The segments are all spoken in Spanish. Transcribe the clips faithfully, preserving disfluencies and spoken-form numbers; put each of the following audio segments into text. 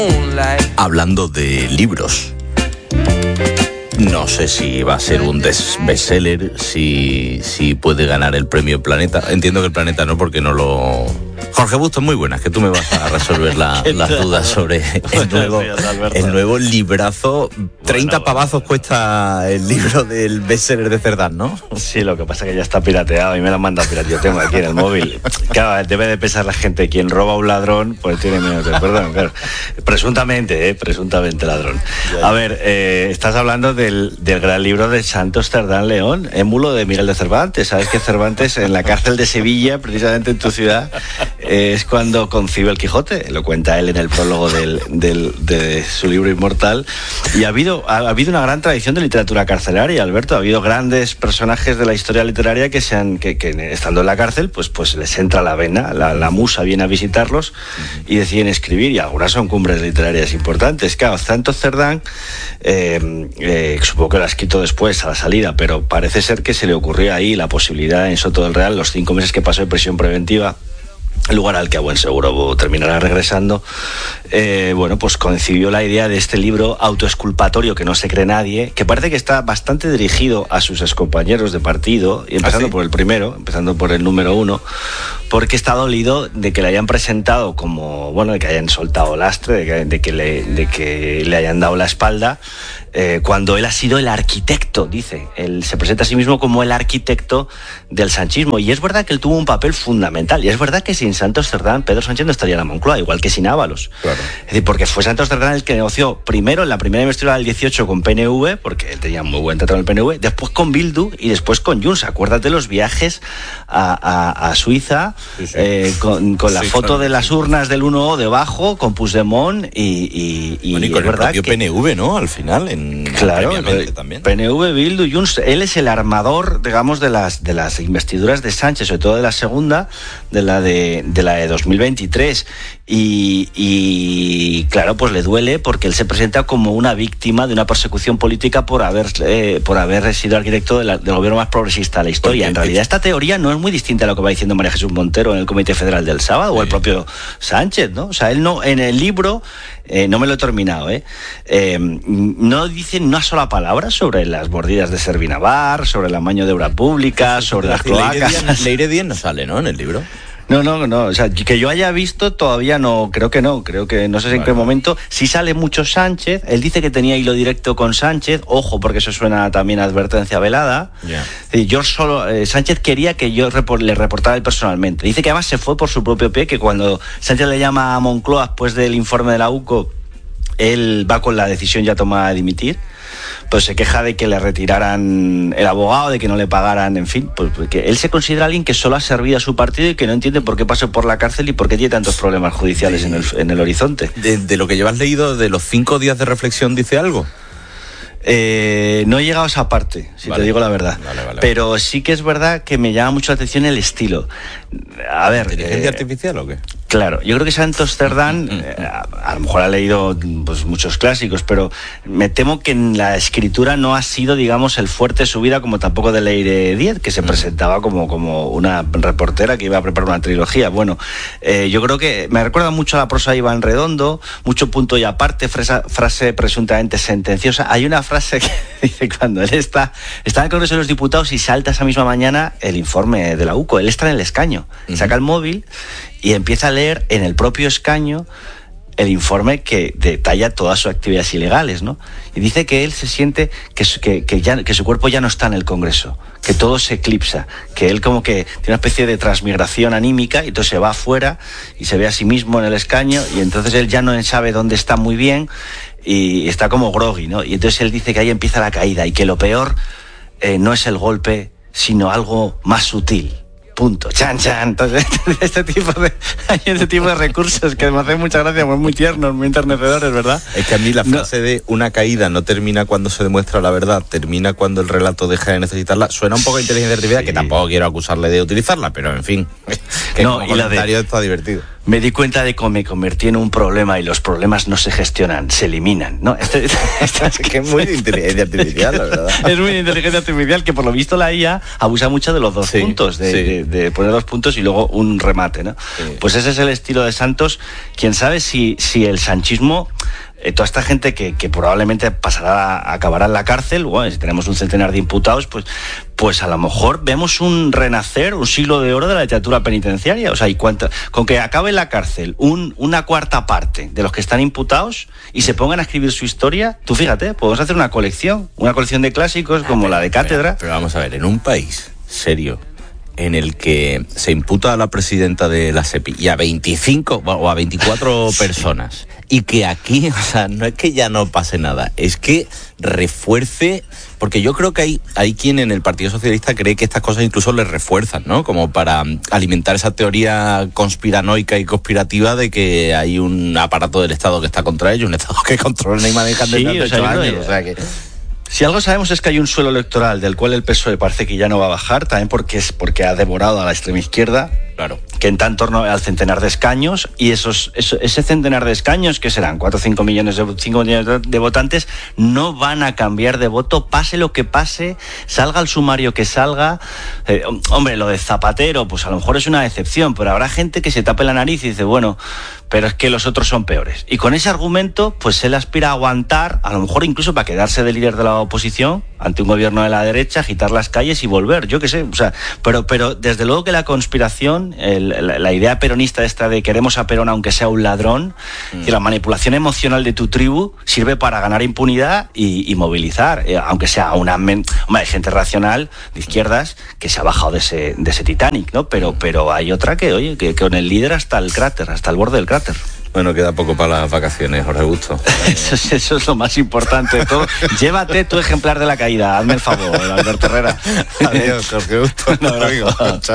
Hablando de libros, no sé si va a ser un des- bestseller, si, si puede ganar el premio Planeta. Entiendo que el Planeta no, porque no lo... Jorge Bustos, muy buenas, que tú me vas a resolver la, las dudas sobre el nuevo, el nuevo librazo. treinta bueno, pavazos bueno. Cuesta el libro del bestseller de Cerdán, ¿no? Sí, lo que pasa es que ya está pirateado y me lo han mandado pirateado. Yo tengo aquí en el móvil. Claro, debe de pensar la gente, quien roba a un ladrón, pues tiene menos de perdón, claro. Presuntamente, ¿eh? Presuntamente ladrón. A ver, eh, estás hablando del, del gran libro de Santos Cerdán León, émulo de Miguel de Cervantes. Sabes que Cervantes, en la cárcel de Sevilla, precisamente en tu ciudad, es cuando concibe el Quijote, lo cuenta él en el prólogo del, del, de su libro inmortal. Y ha habido, ha habido una gran tradición de literatura carcelaria, Alberto. Ha habido grandes personajes de la historia literaria que, se han, que, que estando en la cárcel, pues, pues les entra la vena, la, la musa viene a visitarlos y deciden escribir, y algunas son cumbres literarias importantes. Claro, Santos Cerdán, eh, eh, supongo que lo ha escrito después, a la salida, pero parece ser que se le ocurrió ahí la posibilidad en Soto del Real, los cinco meses que pasó de prisión preventiva, lugar al que a buen seguro terminará regresando, eh, bueno, pues concibió la idea de este libro autoexculpatorio que no se cree nadie, que parece que está bastante dirigido a sus excompañeros de partido, y empezando ¿Ah, sí? por el primero, empezando por el número uno, porque está dolido de que le hayan presentado como, bueno, de que hayan soltado lastre, de que, de que, le, de que le hayan dado la espalda, eh, cuando él ha sido el arquitecto, dice. Él se presenta a sí mismo como el arquitecto del sanchismo, y es verdad que él tuvo un papel fundamental, y es verdad que sin Santos Cerdán, Pedro Sánchez no estaría en la Moncloa, igual que sin Ábalos. Claro. Es decir, porque fue Santos Cerdán el que negoció primero en la primera investidura del dieciocho con P N V, porque él tenía muy buen trato en el P N V, después con Bildu y después con Junts. Acuérdate los viajes a, a, a Suiza, sí, sí. Eh, con, con la sí, foto claro, de las urnas del uno O debajo, con Puigdemont y, y, y, bueno, y con el propio que, P N V, ¿no? Al final, en claro, también. P N V, Bildu, Junts. Él es el armador, digamos, de las, de las investiduras de Sánchez, sobre todo de la segunda, de la de, de la de dos mil veintitrés. Y, y claro, pues le duele porque él se presenta como una víctima de una persecución política por haber, eh, por haber sido arquitecto de la, del gobierno más progresista de la historia. En realidad, esta teoría no es muy distinta a lo que va diciendo María Jesús Montero en el Comité Federal del sábado, sí. o el propio Sánchez, ¿no? O sea, él no, en el libro, eh, no me lo he terminado, ¿eh? eh no dice una sola palabra sobre las mordidas de Servinavar, sobre el amaño de obra pública, sobre las cloacas. Leire Díez no sale, ¿no? En el libro. No, no, no, o sea, que yo haya visto todavía no, creo que no, creo que no sé vale. en qué momento. Si sale mucho Sánchez, él dice que tenía hilo directo con Sánchez, ojo, porque eso suena también a advertencia velada. Yeah. Yo solo, eh, Sánchez quería que yo report, le reportara él personalmente. Dice que además se fue por su propio pie, que cuando Sánchez le llama a Moncloa después del informe de la U C O, él va con la decisión ya tomada de dimitir. Pues se queja de que le retiraran el abogado, de que no le pagaran, en fin, pues porque él se considera alguien que solo ha servido a su partido y que no entiende por qué pasó por la cárcel y por qué tiene tantos problemas judiciales de, en, el, en el horizonte. De, de lo que llevas leído, de los cinco días de reflexión, ¿dice algo? Eh, no he llegado a esa parte, si vale. te digo la verdad. Vale, vale, Pero vale. sí que es verdad que me llama mucho la atención el estilo. A ver, ¿inteligencia eh, artificial o qué? Claro, yo creo que Santos Cerdán eh, a, a lo mejor ha leído pues, muchos clásicos, pero me temo que en la escritura no ha sido, digamos, el fuerte de su vida, como tampoco de Leire Díez, que se presentaba como, como una reportera que iba a preparar una trilogía. Bueno, eh, yo creo que me recuerda mucho a la prosa de Iván Redondo, mucho punto y aparte, frase, frase presuntamente sentenciosa. Hay una frase que dice cuando él está, está en el Congreso de los Diputados y salta esa misma mañana el informe de la U C O. Él está en el escaño, uh-huh. saca el móvil y empieza a leer en el propio escaño el informe que detalla todas sus actividades ilegales, ¿no? Y dice que él se siente que, que, que, ya, que su cuerpo ya no está en el Congreso, que todo se eclipsa, que él como que tiene una especie de transmigración anímica y entonces se va afuera y se ve a sí mismo en el escaño y entonces él ya no sabe dónde está muy bien y está como groggy, ¿no? Y entonces él dice que ahí empieza la caída y que lo peor eh, no es el golpe, sino algo más sutil. Punto. Chan, chan. Entonces, este tipo de, hay este tipo de recursos que me hacen mucha gracia, pues muy tiernos, muy enternecedores, ¿verdad? Es que a mí la frase no. de una caída no termina cuando se demuestra la verdad, termina cuando el relato deja de necesitarla, suena un poco a inteligencia artificial, sí. que tampoco quiero acusarle de utilizarla, pero en fin, que no, como y comentario la de, está divertido. me di cuenta de cómo me convertí en un problema y los problemas no se gestionan, se eliminan, ¿no? Este, este es que es muy de inteligencia artificial, la verdad. Es muy de inteligencia artificial que por lo visto la I A abusa mucho de los dos sí, puntos, de, sí. de, de poner dos puntos y luego un remate, ¿no? Sí. Pues ese es el estilo de Santos. Quién sabe si, si el sanchismo... Eh, toda esta gente que, que probablemente pasará, acabará en la cárcel, bueno, si tenemos un centenar de imputados, pues, pues a lo mejor vemos un renacer, un siglo de oro de la literatura penitenciaria. O sea, y cuánta, con que acabe en la cárcel un, una cuarta parte de los que están imputados y se pongan a escribir su historia, tú fíjate, podemos hacer una colección, una colección de clásicos como la de Cátedra. Pero, pero vamos a ver, en un país serio, en el que se imputa a la presidenta de la SEPI y a veinticinco o a veinticuatro personas, y que aquí, o sea, no es que ya no pase nada, es que refuerce, porque yo creo que hay, hay quien en el Partido Socialista cree que estas cosas incluso les refuerzan, ¿no? Como para alimentar esa teoría conspiranoica y conspirativa de que hay un aparato del Estado que está contra ellos, un Estado que controla y maneja desde hace ocho años, o sea que... Si algo sabemos es que hay un suelo electoral del cual el P S O E parece que ya no va a bajar, también porque es porque ha devorado a la extrema izquierda, claro, que está en torno al centenar de escaños, y esos, eso, ese centenar de escaños, que serán cuatro o cinco millones de, cinco millones de votantes, no van a cambiar de voto, pase lo que pase, salga el sumario que salga. Eh, hombre, lo de Zapatero, pues a lo mejor es una excepción, pero habrá gente que se tape la nariz y dice, bueno, pero es que los otros son peores. Y con ese argumento, pues él aspira a aguantar, a lo mejor incluso para quedarse de líder de la oposición ante un gobierno de la derecha, agitar las calles y volver, yo qué sé, o sea, pero, pero desde luego que la conspiración, el, la, la idea peronista esta de queremos a Perón aunque sea un ladrón, mm. y la manipulación emocional de tu tribu sirve para ganar impunidad y, y movilizar, eh, aunque sea una... Men- Hombre, hay gente racional de izquierdas que se ha bajado de ese, de ese Titanic, ¿no? Pero, pero hay otra que, oye, que, que con el líder hasta el cráter, hasta el borde del cráter. Bueno, queda poco para las vacaciones, Jorge Busto. Eso, eso es lo más importante de todo. Llévate tu ejemplar de la caída, hazme el favor, Alberto Herrera. Adiós, Jorge Busto. Un abrazo. Chao.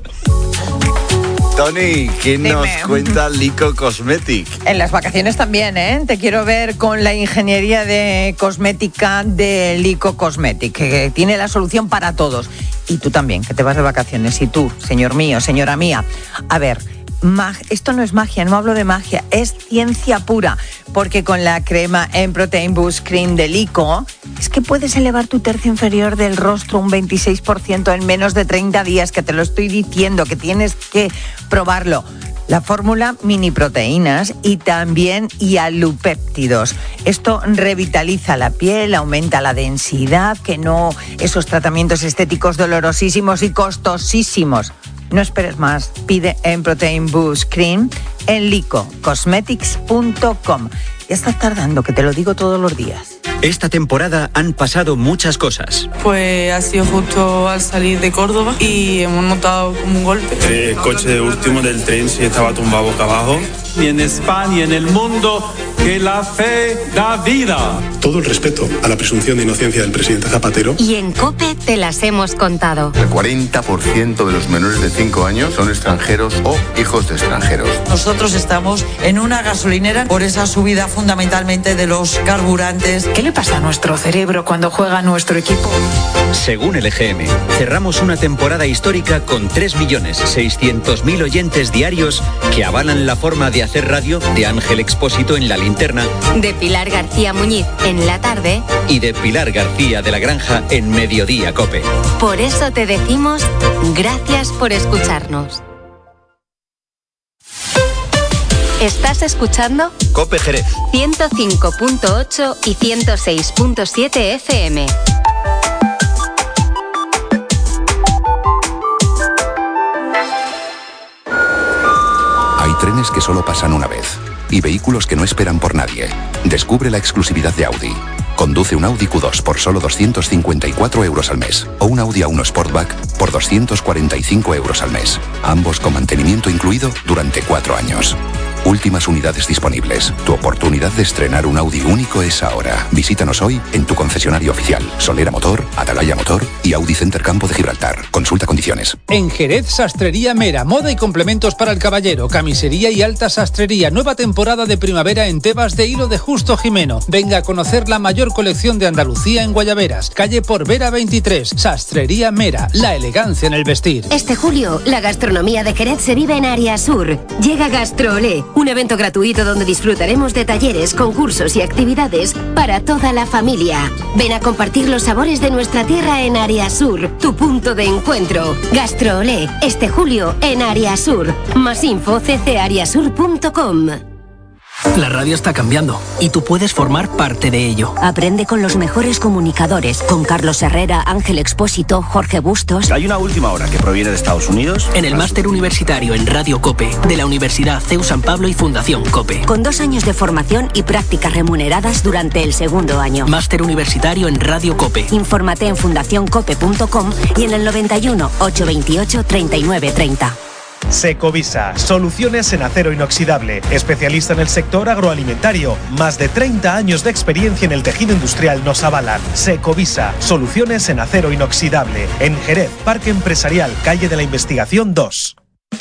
Tony, ¿qué nos Dime. cuenta Lyko Cosmetics? En las vacaciones también, ¿eh? Te quiero ver con la ingeniería de cosmética de Lyko Cosmetics, que tiene la solución para todos. Y tú también, que te vas de vacaciones. Y tú, señor mío, señora mía. A ver, mag- esto no es magia, no hablo de magia, es ciencia pura. Porque con la crema en Protein Boost Cream de Lyko, es que puedes elevar tu tercio inferior del rostro un veintiséis por ciento en menos de treinta días, que te lo estoy diciendo, que tienes que probarlo. La fórmula mini proteínas y también hialupéptidos. Esto revitaliza la piel, aumenta la densidad, que no esos tratamientos estéticos dolorosísimos y costosísimos. No esperes más, pide en Protein Boost Cream en lyko cosmetics punto com. Ya estás tardando, que te lo digo todos los días. Esta temporada han pasado muchas cosas. Pues ha sido justo al salir de Córdoba y hemos notado como un golpe. El coche último del tren sí estaba tumbado boca abajo. Y en España y en el mundo, que la fe da vida. Todo el respeto a la presunción de inocencia del presidente Zapatero. Y en COPE te las hemos contado. El cuarenta por ciento de los menores de cinco años son extranjeros o hijos de extranjeros. Nosotros estamos en una gasolinera por esa subida fundamentalmente de los carburantes. ¿Qué le pasa a nuestro cerebro cuando juega nuestro equipo? Según el E G M, cerramos una temporada histórica con tres millones seiscientos mil oyentes diarios que avalan la forma de hacer radio de Ángel Expósito en La Linterna, de Pilar García Muñiz en La Tarde y de Pilar García de la Granja en Mediodía COPE. Por eso te decimos gracias por escucharnos. ¿Estás escuchando? COPE Jerez ciento cinco punto ocho y ciento seis punto siete F M. Hay trenes que solo pasan una vez y vehículos que no esperan por nadie. Descubre la exclusividad de Audi. Conduce un Audi Q dos por solo doscientos cincuenta y cuatro euros al mes o un Audi A uno Sportback por doscientos cuarenta y cinco euros al mes. Ambos con mantenimiento incluido durante cuatro años. Últimas unidades disponibles. Tu oportunidad de estrenar un Audi único es ahora. Visítanos hoy en tu concesionario oficial. Solera Motor, Atalaya Motor y Audi Center Campo de Gibraltar. Consulta condiciones. En Jerez, Sastrería Mera, moda y complementos para el caballero, camisería y alta sastrería. Nueva temporada de primavera en Tebas de Hilo de Justo Jimeno. Venga a conocer la mayor colección de Andalucía en Guayaberas. Calle Porvera veintitrés. Sastrería Mera, la elegancia en el vestir. Este julio, la gastronomía de Jerez se vive en Área Sur. Llega GastroOlé, un evento gratuito donde disfrutaremos de talleres, concursos y actividades para toda la familia. Ven a compartir los sabores de nuestra tierra en Área Sur, tu punto de encuentro. GastroOlé, este julio en Área Sur. Más info c c área sur punto com. La radio está cambiando y tú puedes formar parte de ello. Aprende con los mejores comunicadores, con Carlos Herrera, Ángel Expósito, Jorge Bustos. Hay una última hora que proviene de Estados Unidos. En el máster universitario en Radio COPE de la Universidad C E U San Pablo y Fundación COPE. Con dos años de formación y prácticas remuneradas durante el segundo año. Máster universitario en Radio COPE. Infórmate en fundación cope punto com y en el noventa y uno, ochocientos veintiocho, treinta y nueve treinta. Secovisa, soluciones en acero inoxidable, especialista en el sector agroalimentario. Más de treinta años de experiencia en el tejido industrial nos avalan. Secovisa, soluciones en acero inoxidable. En Jerez, Parque Empresarial, Calle de la Investigación dos.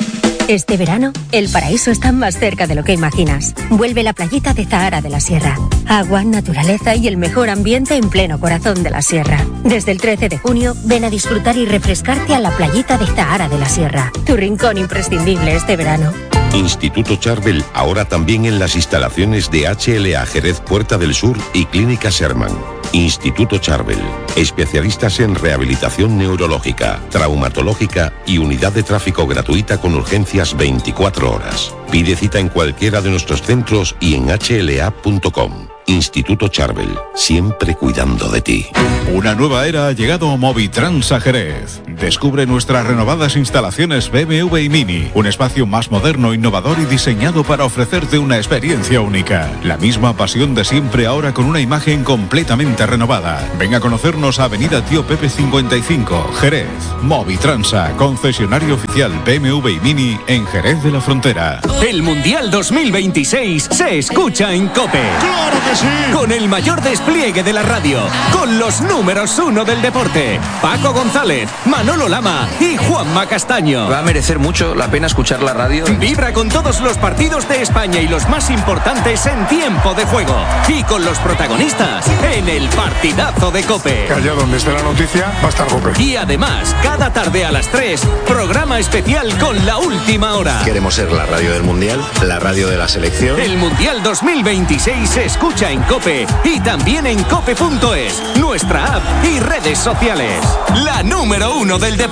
Este verano, el paraíso está más cerca de lo que imaginas. Vuelve la playita de Zahara de la Sierra. Agua, naturaleza y el mejor ambiente en pleno corazón de la Sierra. Desde el trece de junio, ven a disfrutar y refrescarte a la playita de Zahara de la Sierra. Tu rincón imprescindible este verano. Instituto Charbel, ahora también en las instalaciones de H L A Jerez Puerta del Sur y Clínica Sherman. Instituto Charbel, especialistas en rehabilitación neurológica, traumatológica y unidad de tráfico gratuita con urgencias veinticuatro horas. Pide cita en cualquiera de nuestros centros y en h l a punto com. Instituto Charbel, siempre cuidando de ti. Una nueva era ha llegado a Movitrans a Jerez. Descubre nuestras renovadas instalaciones B M W y Mini, un espacio más moderno, innovador y diseñado para ofrecerte una experiencia única. La misma pasión de siempre ahora con una imagen completamente renovada. Ven a conocernos a Avenida Tío Pepe cincuenta y cinco, Jerez. Movitransa, concesionario oficial B M W y Mini en Jerez de la Frontera. El Mundial dos mil veintiséis se escucha en COPE. ¡Claro que sí! Con el mayor despliegue de la radio, con los números uno del deporte, Paco González, Manolo Lama y Juanma Castaño. Va a merecer mucho la pena escuchar la radio. Vibra con todos los partidos de España y los más importantes en tiempo de juego. Y con los protagonistas en el partidazo de COPE. Que allá donde esté la noticia va a estar COPE. Y además, cada tarde a las tres, programa especial con la última hora. Queremos ser la radio del Mundial, la radio de la selección. El Mundial dos mil veintiséis se escucha en COPE y también en cope punto es, nuestra app y redes sociales. La número uno del deporte.